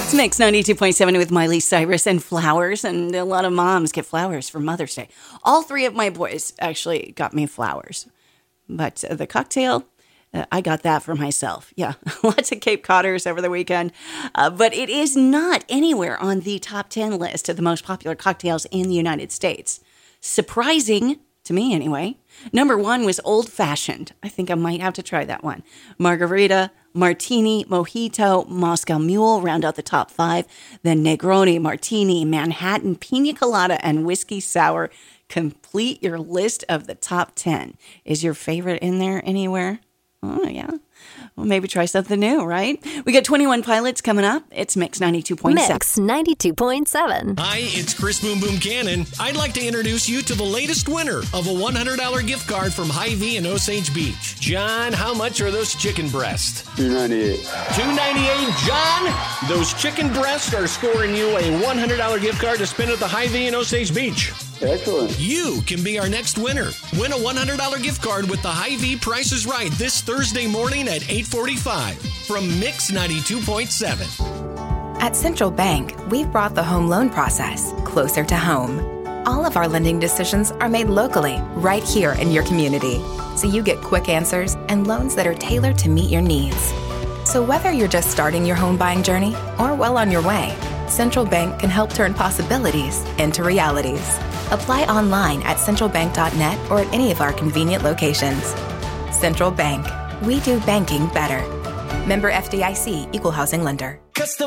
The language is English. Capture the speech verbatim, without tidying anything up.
It's Mix ninety-two point seven with Miley Cyrus and flowers, and a lot of moms get flowers for Mother's Day. All three of my boys actually got me flowers, but uh, the cocktail, uh, I got that for myself. Yeah, lots of Cape Codders over the weekend, uh, but it is not anywhere on the top ten list of the most popular cocktails in the United States. Surprising, to me anyway. Number one was Old Fashioned. I think I might have to try that one. Margarita, Martini, Mojito, Moscow Mule round out the top five. Then Negroni, Martini, Manhattan, Pina Colada, and Whiskey Sour complete your list of the top ten. Is your favorite in there anywhere? Oh, yeah. Well, maybe try something new, right? We got twenty-one Pilots coming up. It's Mix ninety-two point seven. Mix ninety-two point seven. Hi, it's Chris Boom Boom Cannon. I'd like to introduce you to the latest winner of a one hundred dollars gift card from Hy-Vee in Osage Beach. John, how much are those chicken breasts? two ninety-eight. two ninety-eight, John? Those chicken breasts are scoring you a one hundred dollars gift card to spend at the Hy-Vee in Osage Beach. Excellent. You can be our next winner. Win a one hundred dollars gift card with the Hy-Vee Price is Right this Thursday morning at eight forty-five from Mix ninety-two point seven. At Central Bank, we've brought the home loan process closer to home. All of our lending decisions are made locally, right here in your community, so you get quick answers and loans that are tailored to meet your needs. So whether you're just starting your home buying journey or well on your way, Central Bank can help turn possibilities into realities. Apply online at central bank dot net or at any of our convenient locations. Central Bank. We do banking better. Member F D I C, Equal Housing Lender. Custom